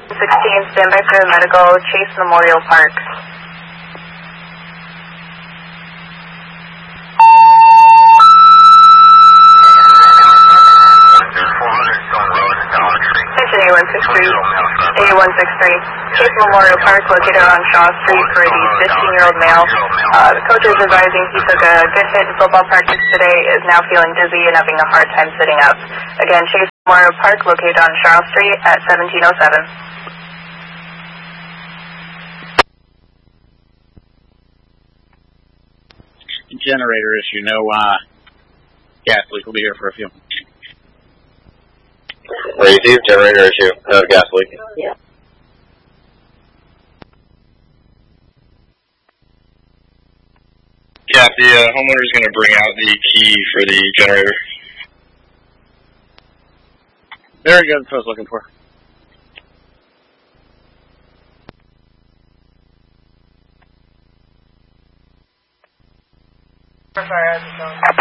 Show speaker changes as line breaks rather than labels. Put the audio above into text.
16, stand by for the medical, Chase Memorial Park. Attention A163, Chase Memorial Park located on Shaw Street for the 15-year-old male. The coach is advising he took a good hit in football practice today, is now feeling dizzy and having a hard time sitting up. Again, Chase Memorial Park located on Shaw Street at 1707.
Generator issue, no gas leak. Will be here for a few.
Receive, generator issue, no gas leak.
Yeah.
Yeah, the homeowner is going to bring out the key for the generator.
Very good, that's what I was looking for.
Sorry, I was just going.